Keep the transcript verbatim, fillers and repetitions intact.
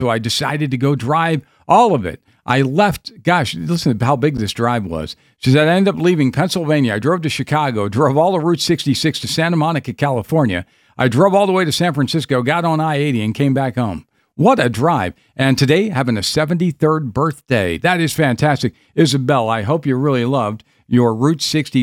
So I decided to go drive all of it. I left, gosh, listen to how big this drive was. She said, I ended up leaving Pennsylvania. I drove to Chicago, drove all of Route sixty-six to Santa Monica, California. I drove all the way to San Francisco, got on I eighty, and came back home. What a drive. And today, having a seventy-third birthday. That is fantastic. Isabel, I hope you really loved your Route sixty